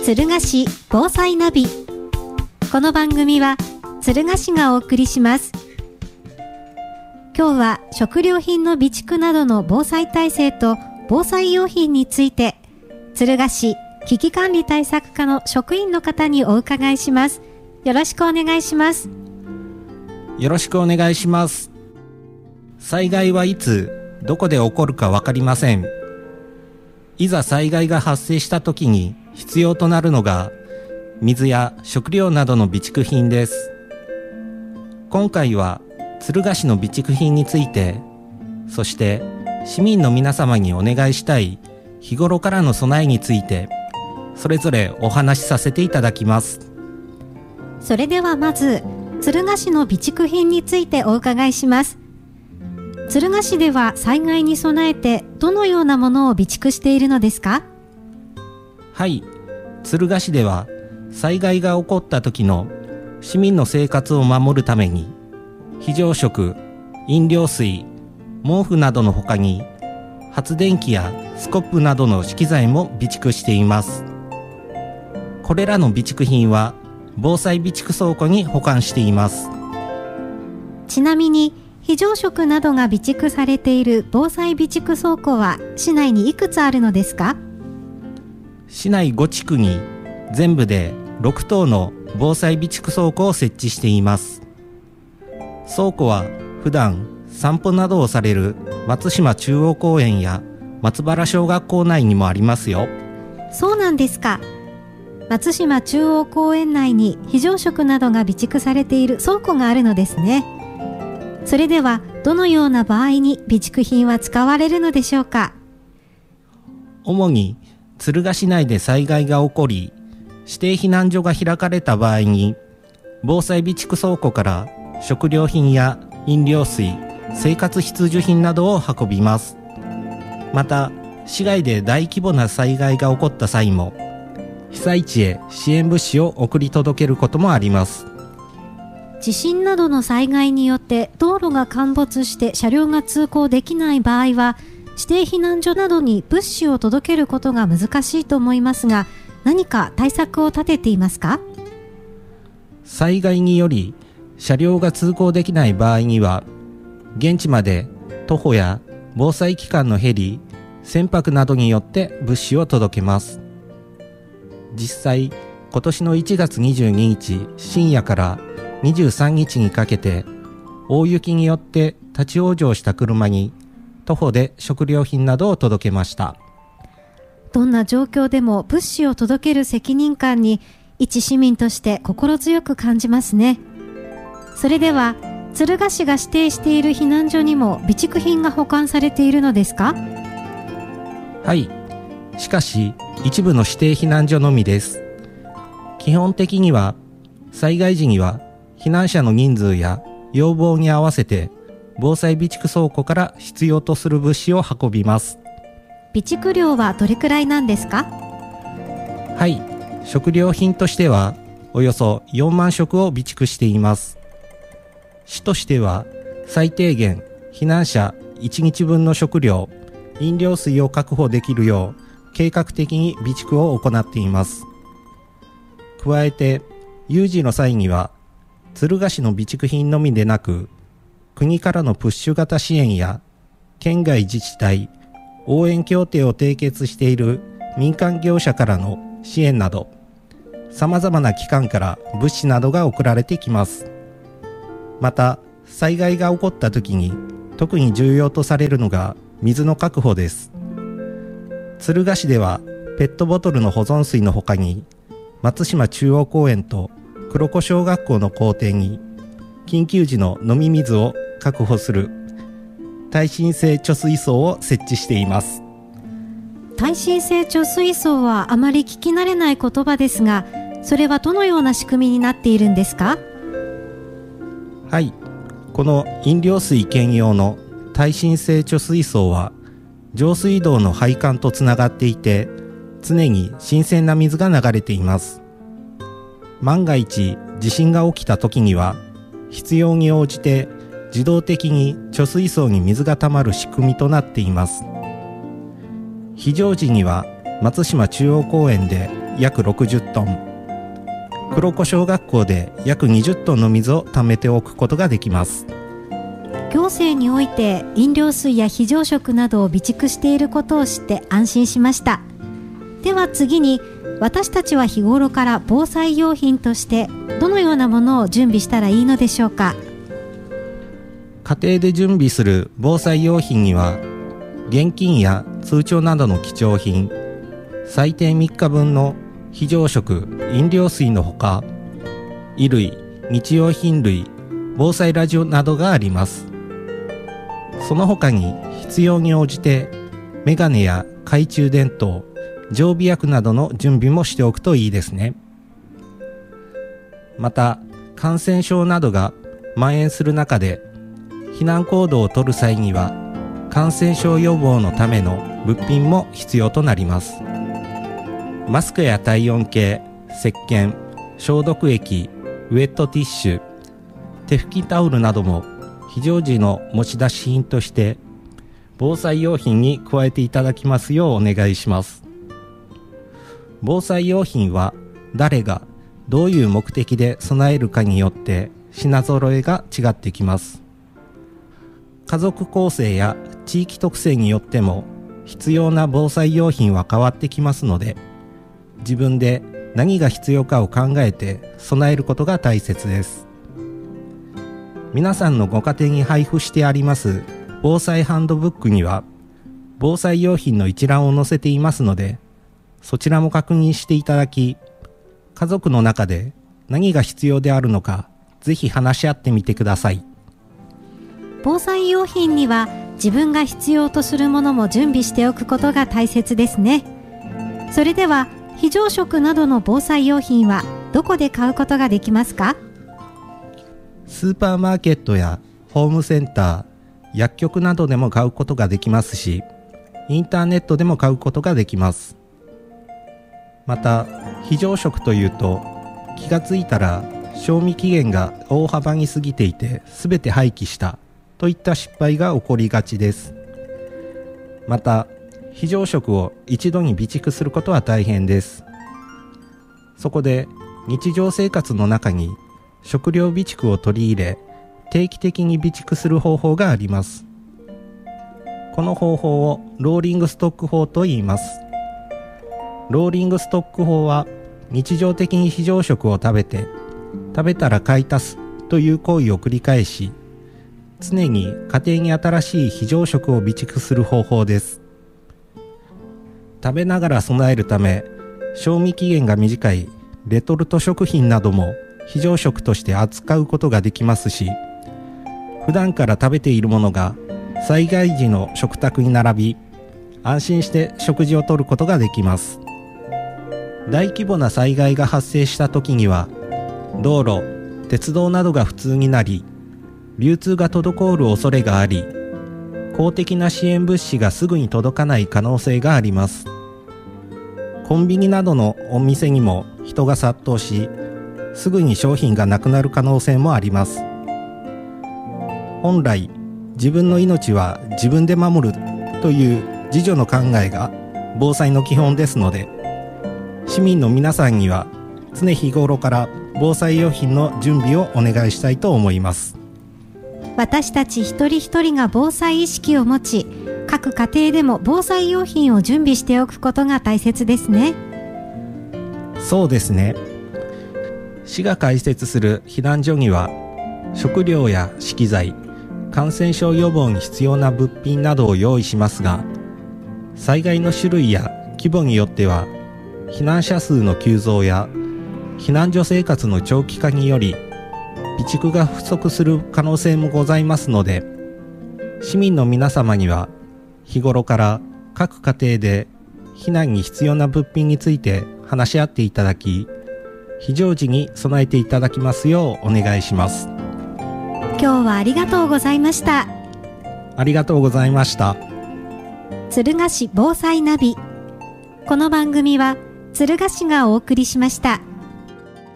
敦賀市防災ナビ。この番組は敦賀市がお送りします。今日は食料品の備蓄などの防災体制と防災用品について、敦賀市危機管理対策課の職員の方にお伺いします。よろしくお願いします。 よろしくお願いします。災害はいつどこで起こるか分かりません。いざ災害が発生した時に必要となるのが水や食料などの備蓄品です。今回は敦賀市の備蓄品について、そして市民の皆様にお願いしたい日頃からの備えについて、それぞれお話しさせていただきます。 それではまず敦賀市の備蓄品についてお伺いします。敦賀市では災害に備えてどのようなものを備蓄しているのですか？ はい、敦賀市では災害が起こった時の市民の生活を守るために、非常食、飲料水、毛布などの他に発電機やスコップなどの資機材も備蓄しています。これらの備蓄品は防災備蓄倉庫に保管しています。 ちなみに非常食などが備蓄されている防災備蓄倉庫は市内にいくつあるのですか？ 市内5地区に全部で6棟の防災備蓄倉庫を設置しています。倉庫は普段散歩などをされる松島中央公園や松原小学校内にもありますよ。 そうなんですか。松島中央公園内に非常食などが備蓄されている倉庫があるのですね。それではどのような場合に備蓄品は使われるのでしょうか？ 主に敦賀市内で災害が起こり、指定避難所が開かれた場合に、防災備蓄倉庫から食料品や飲料水、生活必需品などを運びます。また、市外で大規模な災害が起こった際も、被災地へ支援物資を送り届けることもあります。 地震などの災害によって道路が陥没して車両が通行できない場合は、指定避難所などに物資を届けることが難しいと思いますが、何か対策を立てていますか？ 災害により車両が通行できない場合には、現地まで徒歩や防災機関のヘリ、船舶などによって物資を届けます。実際、今年の1月22日深夜から23日にかけて、大雪によって立ち往生した車に徒歩で食料品などを届けました。 どんな状況でも物資を届ける責任感に一市民として心強く感じますね。それでは敦賀市が指定している避難所にも備蓄品が保管されているのですか？ はい、しかし一部の指定避難所のみです。基本的には災害時には避難者の人数や要望に合わせて防災備蓄倉庫から必要とする物資を運びます。 備蓄量はどれくらいなんですか？ はい、食料品としてはおよそ4万食を備蓄しています。市としては最低限避難者1日分の食料、飲料水を確保できるよう計画的に備蓄を行っています。加えて有事の際には敦賀市の備蓄品のみでなく、国からのプッシュ型支援や県外自治体、応援協定を締結している民間業者からの支援など、様々な機関から物資などが送られてきます。また、災害が起こった時に特に重要とされるのが水の確保です。敦賀市ではペットボトルの保存水の他に、松島中央公園と黒子小学校の校庭に緊急時の飲み水を確保する耐震性貯水槽を設置しています。 耐震性貯水槽はあまり聞き慣れない言葉ですが、それはどのような仕組みになっているんですか？ はい、この飲料水兼用の耐震性貯水槽は上水道の配管とつながっていて、常に新鮮な水が流れています。万が一地震が起きた時には、必要に応じて自動的に貯水槽に水がたまる仕組みとなっています。非常時には松島中央公園で約60トン、黒子小学校で約20トンの水を貯めておくことができます。 行政において飲料水や非常食などを備蓄していることを知って安心しました。では次に、私たちは日頃から防災用品としてどのようなものを準備したらいいのでしょうか。 家庭で準備する防災用品には、現金や通帳などの貴重品、最低3日分の非常食、飲料水のほか、衣類、日用品類、防災ラジオなどがあります。その他に必要に応じてメガネや懐中電灯、常備薬などの準備もしておくといいですね。また、感染症などが蔓延する中で避難行動を取る際には、感染症予防のための物品も必要となります。マスクや体温計、石鹸、消毒液、ウェットティッシュ、手拭きタオルなども非常時の持ち出し品として防災用品に加えていただきますようお願いします。防災用品は誰がどういう目的で備えるかによって品揃えが違ってきます。家族構成や地域特性によっても必要な防災用品は変わってきますので、自分で何が必要かを考えて備えることが大切です。皆さんのご家庭に配布してあります防災ハンドブックには防災用品の一覧を載せていますので、そちらも確認していただき、家族の中で何が必要であるのかぜひ話し合ってみてください。 防災用品には自分が必要とするものも準備しておくことが大切ですね。それでは非常食などの防災用品はどこで買うことができますか？ スーパーマーケットやホームセンター、薬局などでも買うことができますし、インターネットでも買うことができます。また、非常食というと気がついたら賞味期限が大幅に過ぎていて全て廃棄したといった失敗が起こりがちです。また、非常食を一度に備蓄することは大変です。そこで日常生活の中に食料備蓄を取り入れ、定期的に備蓄する方法があります。この方法をローリングストック法と言います。ローリングストック法は、日常的に非常食を食べて、食べたら買い足すという行為を繰り返し、常に家庭に新しい非常食を備蓄する方法です。食べながら備えるため、賞味期限が短いレトルト食品なども非常食として扱うことができますし、普段から食べているものが災害時の食卓に並び、安心して食事をとることができます。大規模な災害が発生した時には、道路、鉄道などが不通になり、流通が滞る恐れがあり、公的な支援物資がすぐに届かない可能性があります。コンビニなどのお店にも人が殺到し、すぐに商品がなくなる可能性もあります。本来、自分の命は自分で守るという自助の考えが防災の基本ですので、市民の皆さんには常日頃から防災用品の準備をお願いしたいと思います。 私たち一人一人が防災意識を持ち、各家庭でも防災用品を準備しておくことが大切ですね。 そうですね。市が開設する避難所には、食料や資機材、感染症予防に必要な物品などを用意しますが、災害の種類や規模によっては、避難者数の急増や避難所生活の長期化により備蓄が不足する可能性もございますので、市民の皆様には日頃から各家庭で避難に必要な物品について話し合っていただき、非常時に備えていただきますようお願いします。 今日はありがとうございました。 ありがとうございました。 敦賀市防災ナビ。この番組は敦賀市がお送りしました。